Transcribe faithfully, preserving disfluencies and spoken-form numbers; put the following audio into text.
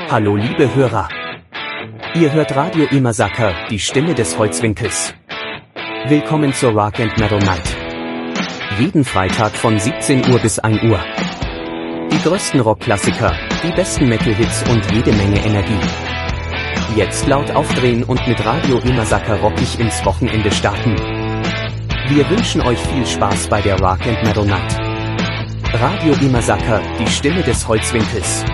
Hallo liebe Hörer. Ihr hört Radio Imasaka, die Stimme des Holzwinkels. Willkommen zur Rock and Metal Night. Jeden Freitag von siebzehn Uhr bis ein Uhr. Die größten Rockklassiker, die besten Metal-Hits und jede Menge Energie. Jetzt laut aufdrehen und mit Radio Imasaka rockig ins Wochenende starten. Wir wünschen euch viel Spaß bei der Rock and Metal Night. Radio Imasaka, die Stimme des Holzwinkels.